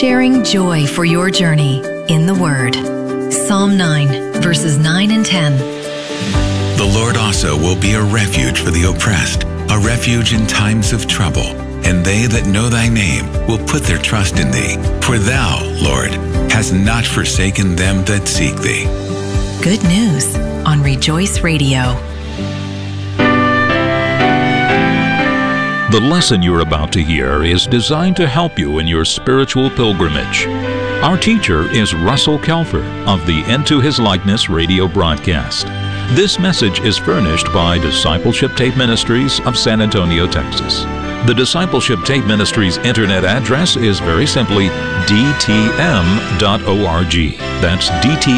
sharing joy for your journey in the Word. Psalm 9, verses 9 and 10. The Lord also will be a refuge for the oppressed, a refuge in times of trouble. And they that know thy name will put their trust in thee. For thou, Lord, hast not forsaken them that seek thee. Good news on Rejoice Radio. The lesson you're about to hear is designed to help you in your spiritual pilgrimage. Our teacher is Russell Kelfer of the Into His Likeness radio broadcast. This message is furnished by Discipleship Tape Ministries of San Antonio, Texas. The Discipleship Tape Ministries internet address is very simply dtm.org. That's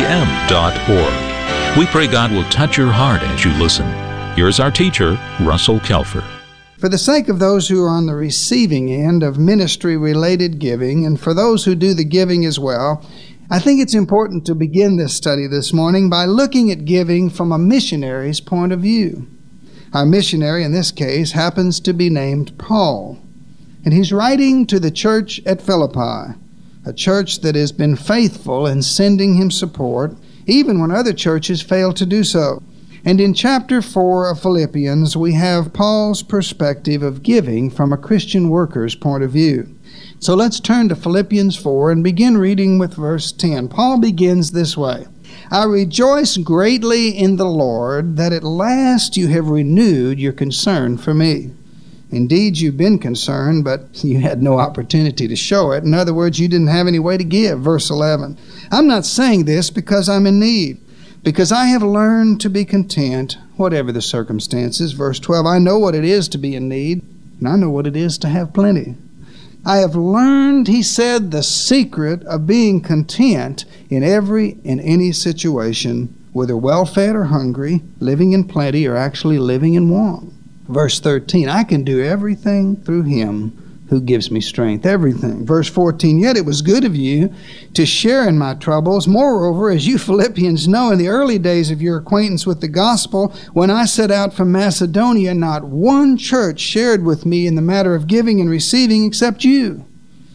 dtm.org. We pray God will touch your heart as you listen. Here's our teacher, Russell Kelfer. For the sake of those who are on the receiving end of ministry-related giving, and for those who do the giving as well, I think it's important to begin this study this morning by looking at giving from a missionary's point of view. Our missionary in this case happens to be named Paul, and he's writing to the church at Philippi, a church that has been faithful in sending him support, even when other churches fail to do so. And in chapter 4 of Philippians, we have Paul's perspective of giving from a Christian worker's point of view. So let's turn to Philippians 4 and begin reading with verse 10. Paul begins this way. I rejoice greatly in the Lord that at last you have renewed your concern for me. Indeed, you've been concerned, but you had no opportunity to show it. In other words, you didn't have any way to give. Verse 11. I'm not saying this because I'm in need, because I have learned to be content, whatever the circumstances. Verse 12, I know what it is to be in need, and I know what it is to have plenty. I have learned, he said, the secret of being content in every and any situation, whether well-fed or hungry, living in plenty or actually living in want. Verse 13, I can do everything through him who gives me strength, everything. Verse 14, yet it was good of you to share in my troubles. Moreover, as you Philippians know, in the early days of your acquaintance with the gospel, when I set out from Macedonia, not one church shared with me in the matter of giving and receiving except you.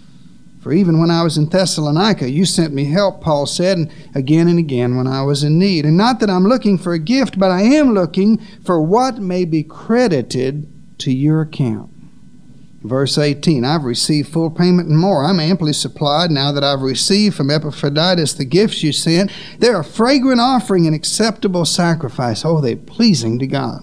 For even when I was in Thessalonica, you sent me help, Paul said, and again when I was in need. And not that I'm looking for a gift, but I am looking for what may be credited to your account. Verse 18, I've received full payment and more. I'm amply supplied now that I've received from Epaphroditus the gifts you sent. They're a fragrant offering and acceptable sacrifice. Oh, they're pleasing to God.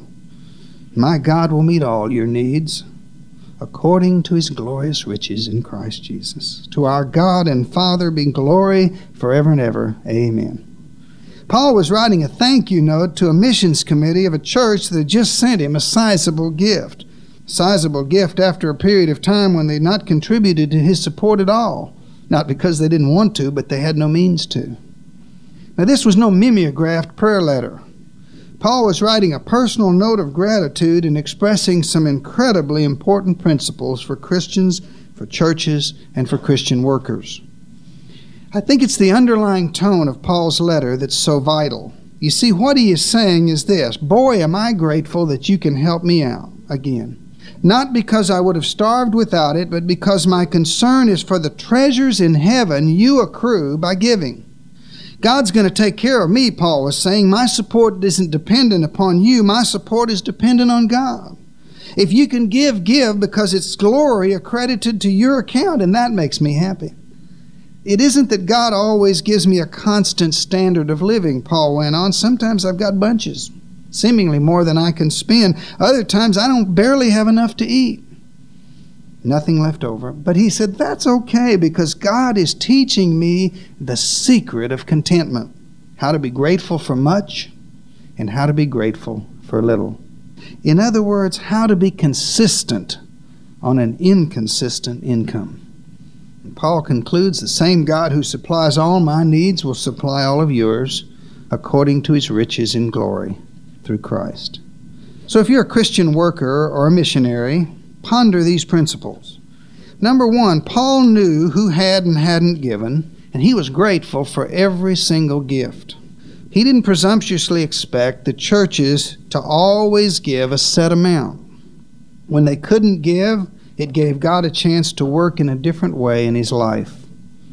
My God will meet all your needs according to his glorious riches in Christ Jesus. To our God and Father be glory forever and ever. Amen. Paul was writing a thank you note to a missions committee of a church that had just sent him a sizable gift. Sizable gift after a period of time when they had not contributed to his support at all. Not because they didn't want to, but they had no means to. Now, this was no mimeographed prayer letter. Paul was writing a personal note of gratitude and expressing some incredibly important principles for Christians, for churches, and for Christian workers. I think it's the underlying tone of Paul's letter that's so vital. You see, what he is saying is this: boy, am I grateful that you can help me out again. Not because I would have starved without it, but because my concern is for the treasures in heaven you accrue by giving. God's going to take care of me, Paul was saying. My support isn't dependent upon you. My support is dependent on God. If you can give because it's glory accredited to your account, and that makes me happy. It isn't that God always gives me a constant standard of living, Paul went on. Sometimes I've got bunches, seemingly more than I can spend. Other times I don't barely have enough to eat. Nothing left over. But he said, that's okay, because God is teaching me the secret of contentment. How to be grateful for much and how to be grateful for little. In other words, how to be consistent on an inconsistent income. And Paul concludes, the same God who supplies all my needs will supply all of yours according to his riches in glory through Christ. So if you're a Christian worker or a missionary, ponder these principles. Number one, Paul knew who had and hadn't given, and he was grateful for every single gift. He didn't presumptuously expect the churches to always give a set amount. When they couldn't give, it gave God a chance to work in a different way in his life.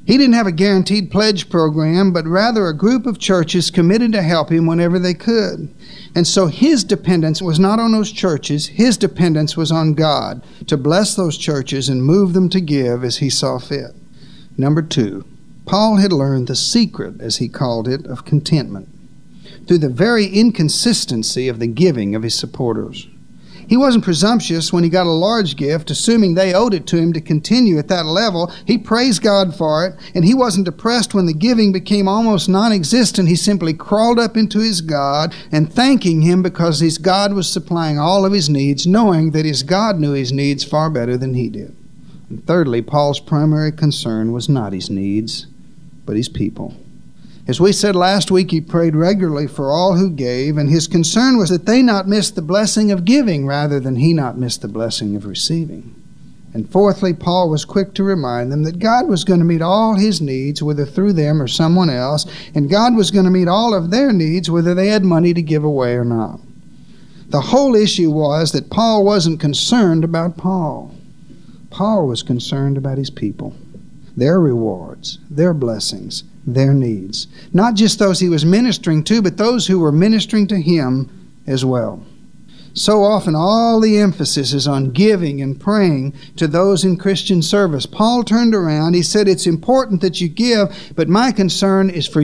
He didn't have a guaranteed pledge program, but rather a group of churches committed to help him whenever they could. And so his dependence was not on those churches. His dependence was on God to bless those churches and move them to give as he saw fit. Number 2, Paul had learned the secret, as he called it, of contentment through the very inconsistency of the giving of his supporters. He wasn't presumptuous when he got a large gift, assuming they owed it to him to continue at that level. He praised God for it, and he wasn't depressed when the giving became almost non-existent. He simply crawled up into his God and thanking him because his God was supplying all of his needs, knowing that his God knew his needs far better than he did. And thirdly, Paul's primary concern was not his needs, but his people. As we said last week, he prayed regularly for all who gave, and his concern was that they not miss the blessing of giving rather than he not miss the blessing of receiving. And fourthly, Paul was quick to remind them that God was going to meet all his needs, whether through them or someone else, and God was going to meet all of their needs, whether they had money to give away or not. The whole issue was that Paul wasn't concerned about Paul. Paul was concerned about his people, their rewards, their blessings, their needs. Not just those he was ministering to, but those who were ministering to him as well. So often all the emphasis is on giving and praying to those in Christian service. Paul turned around, he said, it's important that you give, but my concern is for